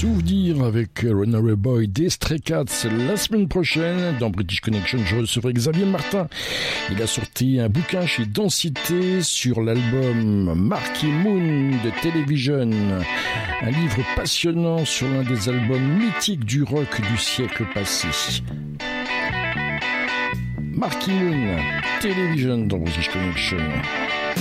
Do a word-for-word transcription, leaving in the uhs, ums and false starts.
Souvenir avec Runaway Boy des Stray Cats. La semaine prochaine, dans British Connection, je recevrai Xavier Martin. Il a sorti un bouquin chez Densité sur l'album Marquee Moon de Television. Un livre passionnant sur l'un des albums mythiques du rock du siècle passé. Marquee Moon, Television dans British Connection.